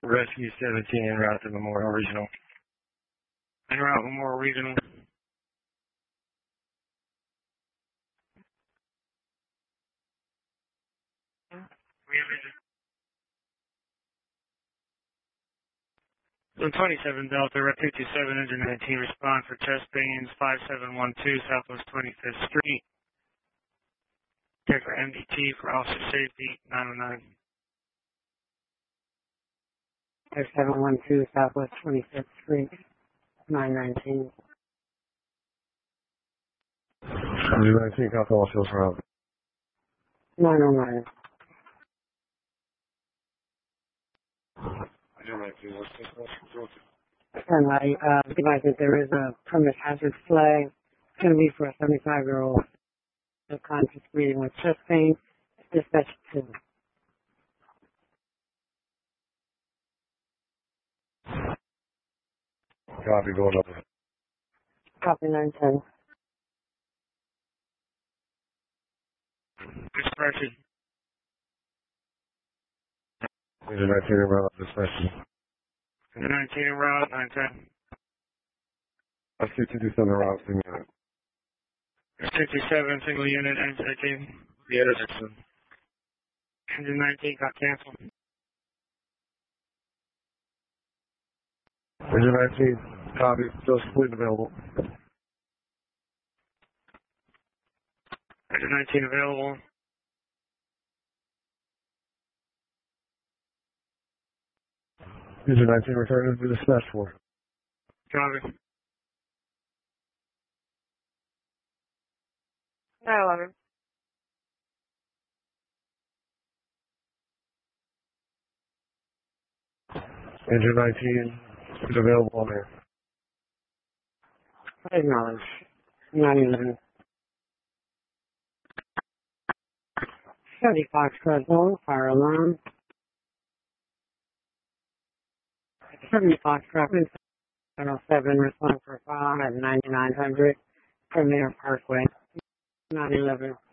Rescue 17 en route to Memorial Regional. En route Memorial Regional. We have engine. 27 Delta, Rep 227, engine 19, respond for chest pains, 5712 Southwest 25th Street. Check for MDT for officer safety, 909. 5712 Southwest 25th Street, 919. 19, copy all fields route. 909. 10 light, advise that there is a permit hazard flag. It's going to be for a 75-year-old conscious breathing with chest pain. Dispatch 2. Copy, going up. Copy 910. Dispatch. Engine 19 en route, dispatch. Engine 19 en route, 910. Rescue 227 route, single unit. 227, single unit, engine 19. The intersection. Engine 19 got canceled. Engine 19, copy, still complete and available. Engine 19 available. Engine 19 returning to dispatch 4. Copy. 911. Engine 19 is available on air. Acknowledge. 911. 70 Foxtrot Zone, fire alarm. 70 Foxtrot, 707, respond for fire at 9900 Premier Parkway, 911.